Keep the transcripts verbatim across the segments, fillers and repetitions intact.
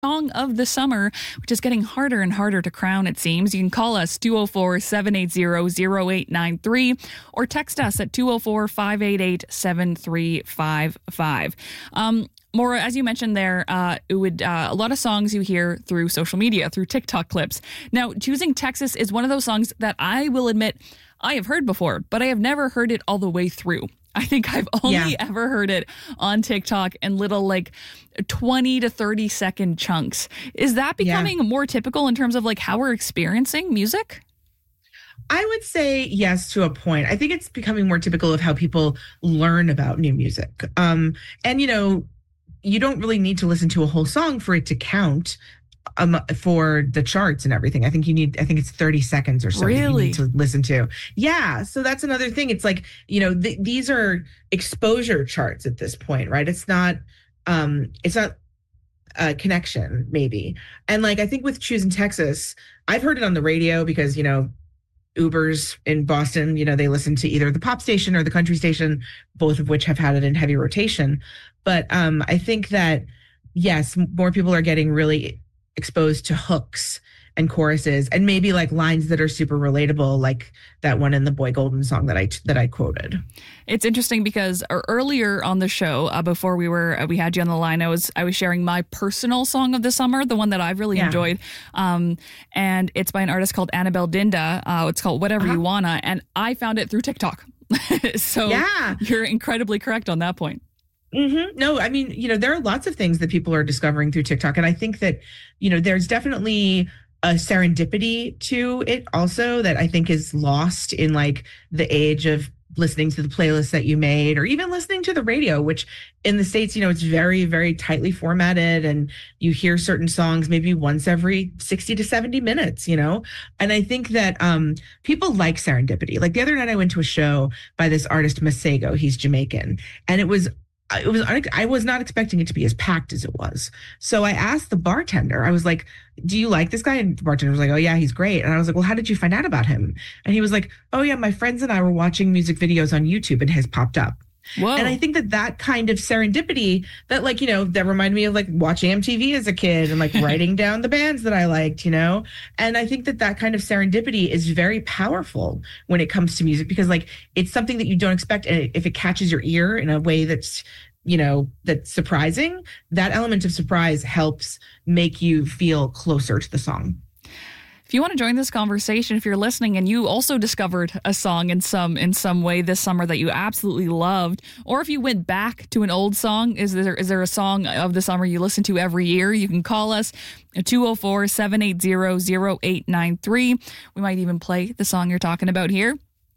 Song of the Summer, which is getting harder and harder to crown, it seems. You can call us two oh four, seven eight zero, zero eight nine three or text us at two oh four, five eight eight, seven three five five. Um, Maura, as you mentioned there, uh, it would uh, a lot of songs you hear through social media, through TikTok clips. Now, Choosing Texas is one of those songs that I will admit I have heard before, but I have never heard it all the way through. I think I've only yeah. ever heard it on TikTok in little like twenty to thirty second chunks. Is that becoming yeah. more typical in terms of like how we're experiencing music? I would say yes to a point. I think it's becoming more typical of how people learn about new music. Um, and, you know, you don't really need to listen to a whole song for it to count um, for the charts and everything. I think you need, I think it's thirty seconds or so really? that you need to listen to. Yeah. So that's another thing. It's like, you know, th- these are exposure charts at this point, right? It's not, um, it's not a connection maybe. And like, I think with Choosing Texas, I've heard it on the radio because, you know, Ubers in Boston, you know, they listen to either the pop station or the country station, both of which have had it in heavy rotation. But um, I think that, yes, more people are getting really exposed to hooks and choruses and maybe like lines that are super relatable, like that one in the Boy Golden song that I that I quoted. It's interesting because earlier on the show, uh, before we were uh, we had you on the line, I was I was sharing my personal song of the summer, the one that I've really yeah. enjoyed, um, and it's by an artist called Annabelle Dinda. Uh, it's called Whatever uh-huh. You Wanna, and I found it through TikTok. So yeah. you're incredibly correct on that point. Mm-hmm. No, I mean, you know, there are lots of things that people are discovering through TikTok. And I think that, you know, there's definitely a serendipity to it also that I think is lost in like the age of listening to the playlist that you made or even listening to the radio, which in the States, you know, it's very, very tightly formatted and you hear certain songs maybe once every sixty to seventy minutes, you know? And I think that um, people like serendipity. Like the other night I went to a show by this artist, Masego. He's Jamaican. And it was It was, I was not expecting it to be as packed as it was. So I asked the bartender, I was like, do you like this guy? And the bartender was like, oh yeah, he's great. And I was like, well, how did you find out about him? And he was like, oh yeah, my friends and I were watching music videos on YouTube and his popped up. Whoa. And I think that that kind of serendipity that like, you know, that reminded me of like watching M T V as a kid and like writing down the bands that I liked, you know, and I think that that kind of serendipity is very powerful when it comes to music because like it's something that you don't expect. And if it catches your ear in a way that's, you know, that's surprising, that element of surprise helps make you feel closer to the song. If you want to join this conversation, if you're listening and you also discovered a song in some in some way this summer that you absolutely loved, or if you went back to an old song, is there is there a song of the summer you listen to every year? You can call us at two oh four, seven eight zero, zero eight nine three. We might even play the song you're talking about here.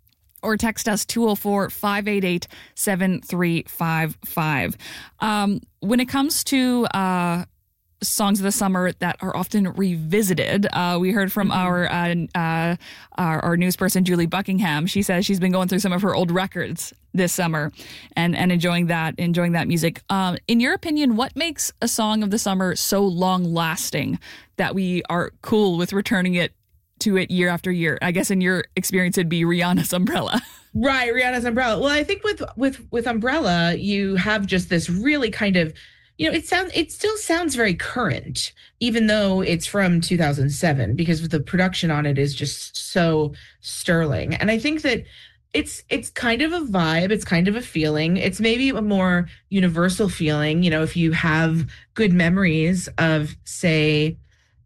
Or text us two oh four, five eight eight, seven three five five. Um, when it comes to uh, songs of the summer that are often revisited, uh, we heard from mm-hmm. our, uh, uh, our our news person, Julie Buckingham. She says she's been going through some of her old records this summer and, and enjoying that, enjoying that music. Um, in your opinion, what makes a song of the summer so long-lasting that we are cool with returning it to it year after year? I guess in your experience, it'd be Rihanna's Umbrella. Right, Rihanna's Umbrella. Well, I think with with with Umbrella, you have just this really kind of, you know, it sounds it still sounds very current, even though it's from two thousand seven, because the production on it is just so sterling. And I think that it's it's kind of a vibe, it's kind of a feeling. It's maybe a more universal feeling, you know, if you have good memories of, say,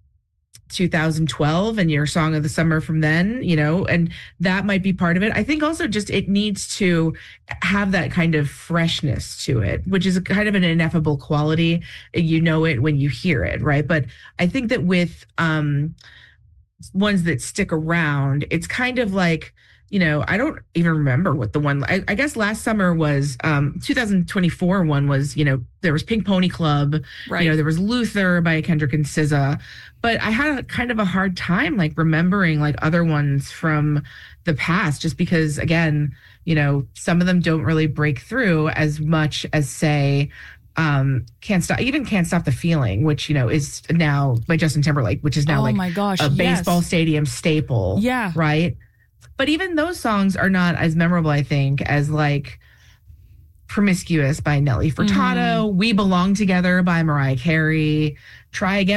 two thousand twelve and your song of the summer from then, you know, and that might be part of it. I think also just it needs to have that kind of freshness to it, which is a kind of an ineffable quality. You know it when you hear it, right? But I think that with um, ones that stick around, it's kind of like, you know, I don't even remember what the one, I, I guess last summer was, um, two thousand twenty-four one was, you know, there was Pink Pony Club, right. You know, there was Luther by Kendrick and S Z A, but I had a kind of a hard time like remembering like other ones from the past, just because again, you know, some of them don't really break through as much as say, um, Can't Stop, even Can't Stop the Feeling, which, you know, is now by Justin Timberlake, which is now oh like my gosh, a yes. baseball stadium staple. Yeah. Right. But even those songs are not as memorable, I think, as like Promiscuous by Nelly Furtado, Mm-hmm. We Belong Together by Mariah Carey, Try Again